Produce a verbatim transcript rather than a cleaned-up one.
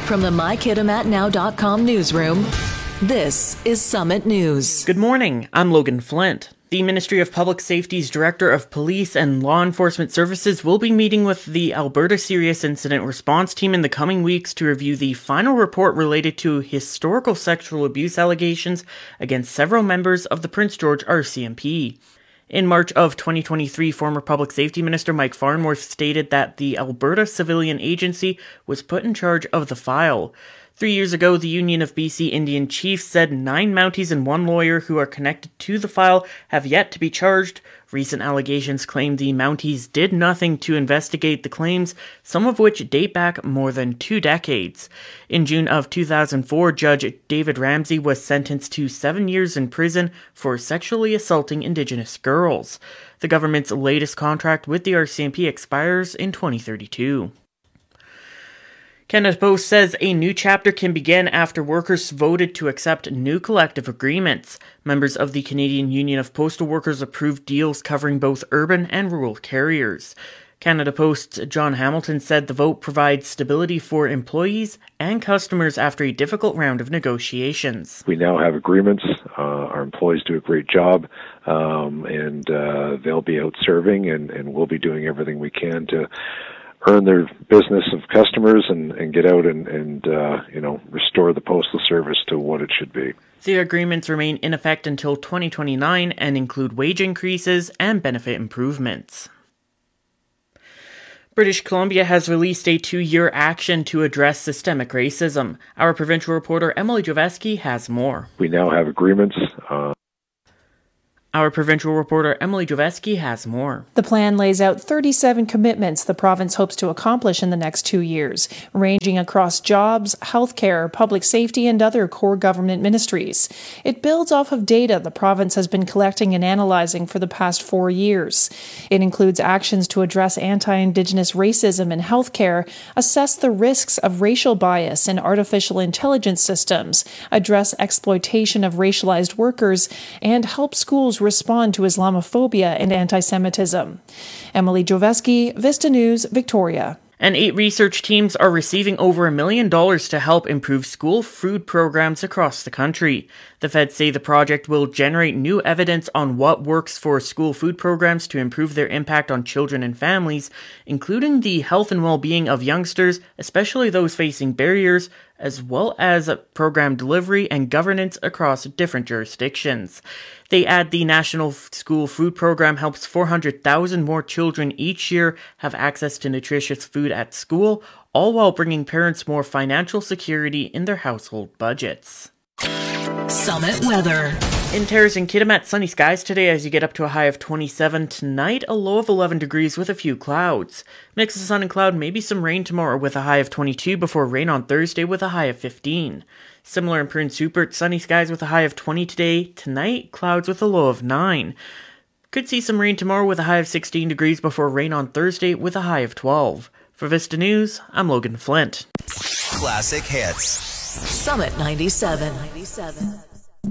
From the my kitimat now dot com newsroom, this is Summit News. Good morning, I'm Logan Flint. The Ministry of Public Safety's Director of Police and Law Enforcement Services will be meeting with the Alberta Serious Incident Response Team in the coming weeks to review the final report related to historical sexual abuse allegations against several members of the Prince George R C M P. In March of twenty twenty-three, former Public Safety Minister Mike Farnworth stated that the Alberta Civilian Agency was put in charge of the file. Three years ago, the Union of B C Indian Chiefs said nine Mounties and one lawyer who are connected to the file have yet to be charged. Recent allegations claim the Mounties did nothing to investigate the claims, some of which date back more than two decades. In June of two thousand four, Judge David Ramsey was sentenced to seven years in prison for sexually assaulting Indigenous girls. The government's latest contract with the R C M P expires in twenty thirty-two. Canada Post says a new chapter can begin after workers voted to accept new collective agreements. Members of the Canadian Union of Postal Workers approved deals covering both urban and rural carriers. Canada Post's John Hamilton said the vote provides stability for employees and customers after a difficult round of negotiations. We now have agreements. Uh, our employees do a great job, um, and uh, they'll be out serving, and, and we'll be doing everything we can to earn their business of customers and, and get out and, and uh, you know, restore the postal service to what it should be. The agreements remain in effect until twenty twenty-nine and include wage increases and benefit improvements. British Columbia has released a two-year action to address systemic racism. Our provincial reporter Emily Joveski has more. We now have agreements. Uh Our provincial reporter Emily Joveski has more. The plan lays out thirty-seven commitments the province hopes to accomplish in the next two years, ranging across jobs, healthcare, public safety, and other core government ministries. It builds off of data the province has been collecting and analyzing for the past four years. It includes actions to address anti-Indigenous racism in healthcare, assess the risks of racial bias in artificial intelligence systems, address exploitation of racialized workers, and help schools respond to Islamophobia and anti-Semitism. Emily Joveski, Vista News, Victoria. And eight research teams are receiving over a million dollars to help improve school food programs across the country. The feds say the project will generate new evidence on what works for school food programs to improve their impact on children and families, including the health and well-being of youngsters, especially those facing barriers, as well as program delivery and governance across different jurisdictions. They add the National School Food Program helps four hundred thousand more children each year have access to nutritious food at school, all while bringing parents more financial security in their household budgets. Summit weather. In Terrace and Kitimat, sunny skies today as you get up to a high of twenty-seven. Tonight, a low of eleven degrees with a few clouds. Mix of sun and cloud, maybe some rain tomorrow with a high of twenty-two before rain on Thursday with a high of fifteen. Similar in Prince Rupert, sunny skies with a high of twenty today. Tonight, clouds with a low of nine. Could see some rain tomorrow with a high of sixteen degrees before rain on Thursday with a high of twelve. For Vista News, I'm Logan Flint. Classic hits. Summit ninety-seven.